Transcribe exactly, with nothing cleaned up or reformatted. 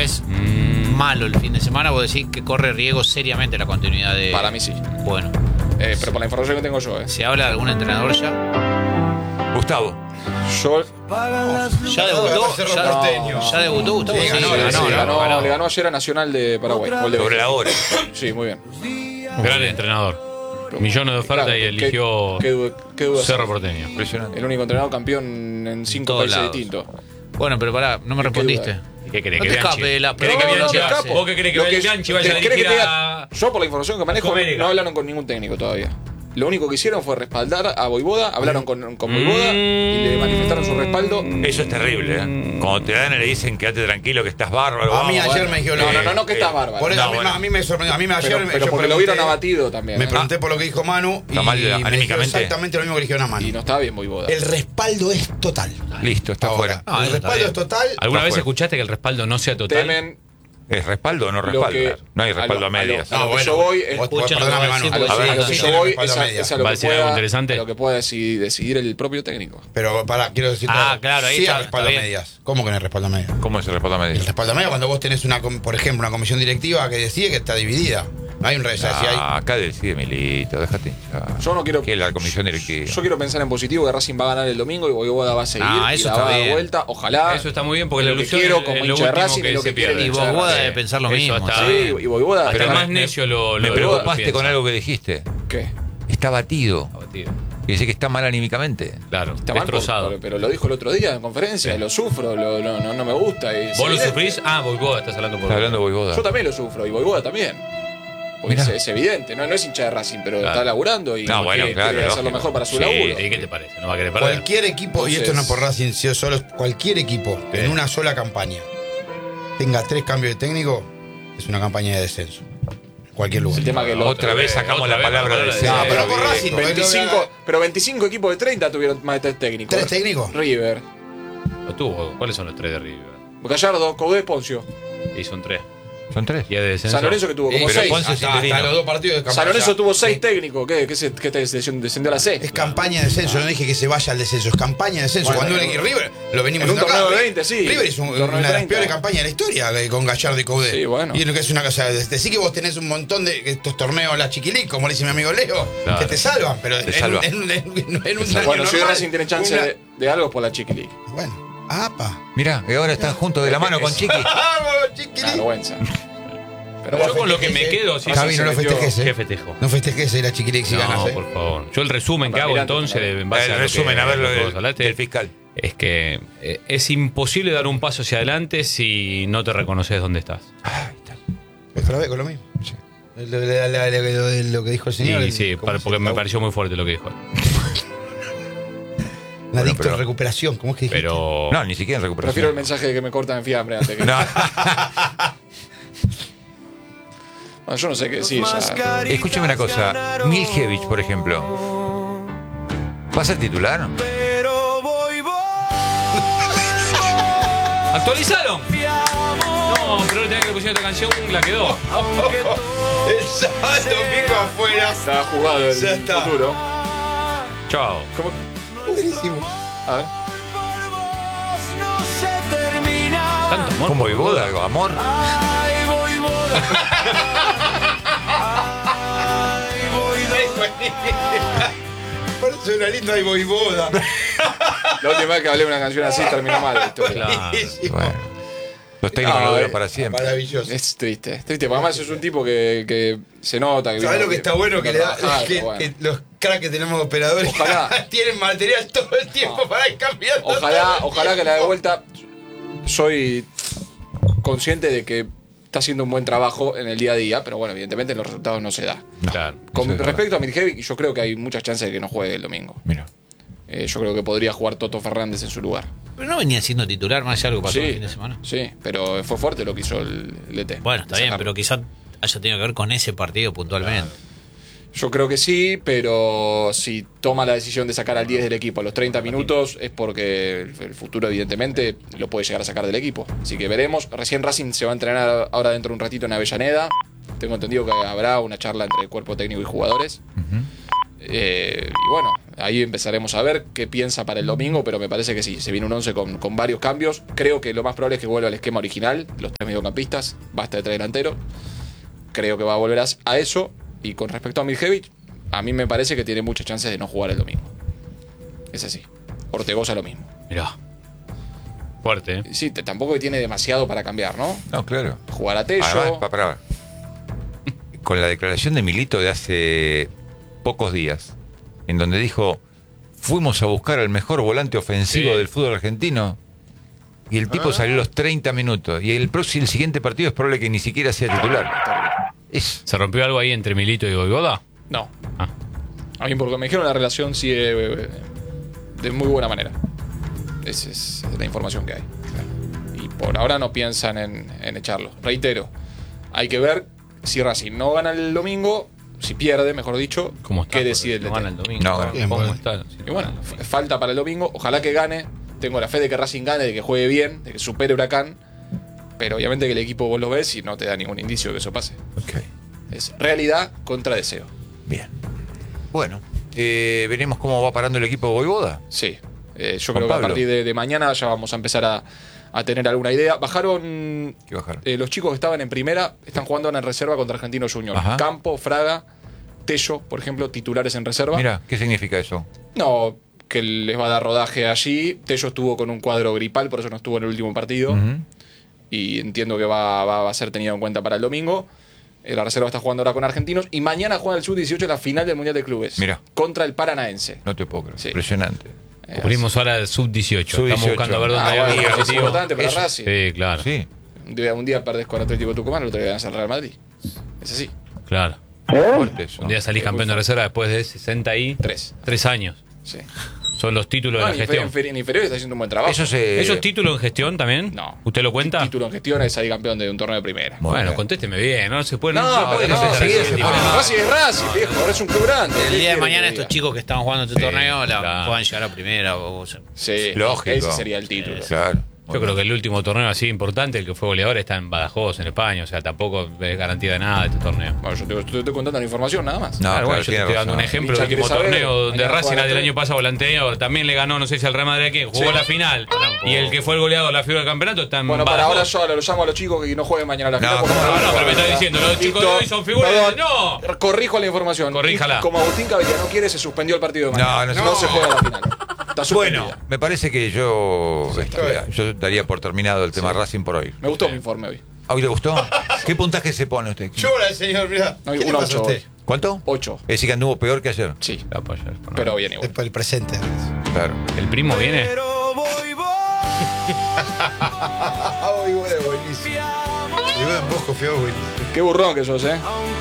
ves mm. malo el fin de semana, vos decís que corre riesgo seriamente la continuidad de... Para mí sí. Bueno. Eh, pero por la información que tengo yo, ¿eh? ¿Se habla de algún entrenador ya? Gustavo. Yo... ¿Ya debutó? ¿Ya, no, ¿Ya debutó Gustavo? Sí, Sí, ganó, sí, ganó, sí, ganó, ganó. le ganó ayer a Nacional de Paraguay. Gol de Sobre la hora. Sí, muy bien. Gran entrenador. Millones de ofertas Claro, y eligió qué- qué duda- qué duda Cerro hacer. Porteño. Impresionante. El único entrenador campeón en cinco todos países lados. distintos. Bueno, pero pará, no me Qué respondiste. duda. ¿Qué crees No que te Bianchi? escape de la- ¿Querés No, que no, Bianchi no, hace? escapo. ¿Vos qué crees que Lo que- Bianchi vaya a ¿querés que dirigir te a...? diga? Yo, por la información que manejo, Copa América? no hablaron con ningún técnico todavía. Lo único que hicieron fue respaldar a Voivoda, hablaron con, con Voivoda y le manifestaron su respaldo. Eso es terrible, ¿eh? Cuando te dan y le dicen quédate tranquilo que estás bárbaro. A mí vamos, ayer vamos. me dijeron... No, no, eh, no, no, que eh, estás bárbaro. Por eso No, a, mí, bueno. a mí me sorprendió. A mí me ayer Pero, me- pero yo porque lo pregunté- vieron abatido también. Me ¿eh? pregunté por lo que dijo Manu y Está mal me dijeron anímicamente. exactamente lo mismo que le dijeron a Manu. Y no estaba bien Voivoda. El respaldo es total. Listo, está Ahora, fuera. No, el eso está respaldo bien. es total. ¿Alguna Está vez fuera. escuchaste que el respaldo no sea total? Temen ¿Es respaldo o no lo respaldo? que... No hay respaldo lo- a medias. A lo, a lo No, que bueno, yo voy es... vos- vos- Escuchen lo perdóname, que Manu. decís, A lo, porque a lo sí, que sí, yo sí, voy respaldo es a a, medias. es a lo ¿Va a que decir algo pueda, interesante? a lo que pueda decidir, decidir el propio técnico. Pero para, quiero decir. Ah, claro, ahí sí está, hay respaldo está a bien. medias. ¿Cómo que no hay respaldo a medias? ¿Cómo es el respaldo a El medias? respaldo a medias cuando vos tenés, una, com- por ejemplo, una comisión directiva que decide que está dividida. No hay un rey. Si hay, Ah, acá decide Milito, déjate hinchar. Yo no quiero... ¿Qué es la comisión directiva? Yo quiero pensar en positivo que Racing va a ganar el domingo y Voivoda va a seguir Ah, y eso la está va a dar bien. vuelta. Ojalá. Eso está muy bien porque Es la lo que ilusión quiero es como lo hincha de último Racing que y lo se que quiere pierde. el Y hincha de Voivoda Racing. debe pensar lo Eso mismo. está está Sí, bien. y Voivoda... Hasta Pero el me- más necio lo, Me lo preocupaste piensa. con algo que dijiste. ¿Qué? Está batido. Abatido. Y dice que está mal anímicamente. Claro, Está mal, destrozado. pero, pero lo dijo el otro día en conferencia, Sí. lo sufro, lo, lo- no, no me gusta. Y ¿Vos sí, lo es- sufrís? Ah, Voivoda, estás hablando por Está hablando Voivoda. Yo también lo sufro, y Voivoda también. Porque Mirá. es, es evidente, ¿no? No es hincha de Racing, pero Claro. está laburando y No, bueno, quiere, claro, quiere hacer lo lógico. mejor para su Sí, laburo. ¿Y qué te parece? ¿No va a querer perder? cualquier equipo, y esto Entonces- no es por Racing, sino solo cualquier equipo que en una sola campaña tenga tres cambios de técnico, es una campaña de descenso. En cualquier lugar. El tema que lo Otra vez sacamos Otra la vez palabra la de palabra No, de- pero por Eh, Racing. porque veinticinco, lo- pero veinticinco equipos de treinta tuvieron más de tres técnicos. ¿Tres técnicos? River, Lo tuvo. ¿Cuáles son los tres de River? Gallardo, Coudet, Poncio. Y son tres. Son tres. Y es de descenso. San Lorenzo que tuvo como pero seis. Ponce es hasta, interino. hasta los dos partidos de campaña. San Lorenzo tuvo seis técnicos. ¿Qué, qué, se, qué te descendió a la C? Es campaña de descenso, no dije que se vaya al descenso, es campaña de descenso. Bueno, Cuando en- uno- y River, lo venimos en un diciendo acá, torneo de River- veinte, sí. River es un- Un torneo una de de las treinta. peores campañas de la historia eh, con Gallardo y Coudet. Sí, bueno. Y lo que es una cosa, decir que vos tenés un montón de estos torneos, la chiquilic, como le dice mi amigo Leo, Claro. que te salvan, pero Te en, salvan. en- en- en- en un salvan. año Bueno, si normal, Racing tiene chance una- de, de algo es por la Chiqui League. Bueno, apa. Mirá, y ahora están juntos de la mano con Chiqui. ¡Vamos, Una chiquilic! vergüenza. Pero Yo bueno, con lo que me festejes, quedo, sí, Javi, sí, no lo se metió- festejes, ¿Qué eh. festejo? No festejes eh, la chiquilic si ganas, No, eh. por favor. Yo el resumen que hago Mirante, entonces, mirante. en base El a lo resumen, que- a ver lo que vos del, hablaste, del fiscal. es que eh, es imposible dar un paso hacia adelante si no te reconoces dónde estás. Ay, está. Otra vez con lo mismo. Lo, lo- lo- lo- lo- lo que dijo el señor. Sí, el- sí, ¿cómo para- se porque me llama? pareció muy fuerte lo que dijo. Un adicto pero- en recuperación, ¿cómo es que dijiste? Pero. No, ni siquiera en recuperación. prefiero el mensaje de que me cortan en fiambre antes que. No. Bueno, yo no sé qué decir ya. Escúchame una cosa. Miljevic, por ejemplo. ¿Va a ser titular? ¿Actualizaron? No, pero tenía que le pusieron esta canción, la quedó. El sábado domingo afuera. Está jugado el Ya está. futuro. Chao. ¿Cómo? Buenísimo. A ver. Tanto amor. ¿Cómo Voivoda? ¿Algo? ¿Amor? Parece una linda y voivoda. La última vez que hablé de una canción así terminó mal la historia. Claro. Bueno. Los técnicos No, lo duran eh, para siempre. Maravilloso. Es triste, es triste. Porque además es un tipo que, que se nota. Que ¿Sabes vino- lo que está bueno? Que, le da, trabajar, que, bueno. que los cracks que tenemos de operadores Ojalá. tienen material todo el tiempo No. para ir cambiando. Ojalá, ojalá que la de vuelta. Soy consciente de que está haciendo un buen trabajo en el día a día, pero bueno, evidentemente los resultados no se da. Claro. Con Eso es respecto a Miljevic, yo creo que hay muchas chances de que no juegue el domingo. Mira. Eh, yo creo que podría jugar Toto Fernández en su lugar. Pero no venía siendo titular más allá de lo que pasó el fin de semana. sí, pero fue fuerte lo que hizo el, el E T. Bueno, está bien, Sacarlo. pero quizás haya tenido que ver con ese partido puntualmente. Yo creo que sí, pero si toma la decisión de sacar al diez del equipo a los treinta minutos es porque el, el futuro evidentemente lo puede llegar a sacar del equipo. Así que veremos. Recién Racing se va a entrenar ahora dentro de un ratito en Avellaneda. Tengo entendido que habrá una charla entre el cuerpo técnico y jugadores. Eh, y bueno, Ahí empezaremos a ver qué piensa para el domingo, pero me parece que sí, se viene un once con, con varios cambios. Creo que lo más probable es que vuelva al esquema original, los tres mediocampistas, basta de tres delanteros. Creo que va a volver a, a eso. Y con respecto a Miljevic, a mí me parece que tiene muchas chances de no jugar el domingo. Es así. Ortegoza lo mismo. Mirá. Fuerte, ¿eh? Sí, te- tampoco tiene demasiado para cambiar, ¿no? No, claro. Jugar a Tello. Además, pa- pará. Con la declaración de Milito de hace pocos días, en donde dijo, fuimos a buscar al mejor volante ofensivo Sí. del fútbol argentino, y el tipo salió a los treinta minutos, y el próximo, el siguiente partido es probable que ni siquiera sea titular. Es, ¿Se rompió algo ahí entre Milito y Voivoda? No. Ah. A mí, porque me dijeron, la relación sigue eh, de muy buena manera. Esa es la información que hay. Y por ahora no piensan en, en echarlo. Reitero, hay que ver si Racing no gana el domingo, si pierde, mejor dicho, ¿Cómo está? qué decide el No D T. gana el domingo. No, ¿Cómo bien, bueno. está? Y bueno, f- falta para el domingo. Ojalá que gane. Tengo la fe de que Racing gane, de que juegue bien, de que supere Huracán. Pero obviamente que el equipo vos lo ves y no te da ningún indicio de que eso pase. ok, Es realidad contra deseo. bien. Bueno, eh, veremos cómo va parando el equipo de Voivoda. Sí. Eh, yo Juan creo que a Pablo. partir de, de mañana ya vamos a empezar a, a tener alguna idea. Bajaron ¿Qué bajaron? eh, los chicos que estaban en primera, están jugando en reserva contra Argentino Junior. Ajá. Campo, Fraga, Tello, por ejemplo, titulares en reserva. Mira, ¿qué significa eso? No, que les va a dar rodaje allí. Tello estuvo con un cuadro gripal, por eso no estuvo en el último partido. Ujú. Y entiendo que va, va- va a ser tenido en cuenta para el domingo. Eh, La reserva está jugando ahora con Argentinos. Y mañana juega el sub dieciocho en la final del Mundial de Clubes. Mirá. Contra el Paranaense. No te puedo creer. Sí. Impresionante. Eh, Cubrimos ahora el sub dieciocho. Sub Estamos dieciocho. buscando a ver dónde Ah, hay bueno, algo es positivo. importante para Eso. Racing. Sí, claro. Sí. Un día, un día perdés con Atlético Tucumán, el otro día ganás al Real Madrid. Es así. Claro. Fuerte eso. Un día salís campeón de reserva después de sesenta y Tres. tres años. Sí. Son los títulos No, de en, la infer- gestión. en fer- en inferiores está haciendo un buen trabajo. Eso se... ¿Esos títulos en gestión también? No. ¿Usted lo cuenta? Título en gestión es salir campeón de un torneo de primera. Muy Bueno, bien. contésteme bien, no se puede. No, no, se puede no, contestar sí, así, sí, tipo, sí. no. Racing es Racing, viejo, ahora es un club grande. El ¿Qué día de quiere mañana que estos diga? chicos que estaban jugando este Sí, torneo la, claro. puedan llegar a primera. O, o sea, Sí, Lógico. ese sería el título. Claro. Yo creo que el último torneo así importante, el que fue goleador, está en Badajoz, en España. O sea, tampoco es garantía de nada este torneo. Bueno, yo te, te estoy contando la información nada más. No, Claro, claro, bueno, yo te tiene estoy dando un razón. ejemplo Hincha del último quiere saber, torneo donde mañana Racing juega el la año pasado volanteó, también le ganó, no sé si al Real Madrid aquí, jugó Sí. la final. Y el que fue el goleador, la figura del campeonato, está en Bueno, para Badajoz. ahora yo ahora lo llamo a los chicos que no jueguen mañana a la No, final. porque ¿cómo No, van a no, pero me jugar. está diciendo, los chicos de hoy son figuras. Perdón, No. Corrijo la información. Corríjala. Como Agustín Caberia no quiere, se suspendió el partido de mañana. No, no se- no se juega la final. Está suspendida. Bueno, me parece que yo, estaría- yo daría por terminado el tema Racing por hoy. Me gustó mi informe hoy. ¿A hoy le gustó? ¿Qué puntaje se pone usted? Llora, señor, mirá. No, ¿Qué un le pasa a ocho usted? ¿Cuánto? Ocho. Es decir, que anduvo peor que ayer. Sí, La apoyar, no. pero bien igual. Es para el presente. Claro. ¿El primo viene? Ah, muy bueno, buenísimo. Y bueno, vos confiado, buenísimo. Qué burrón que sos, ¿eh?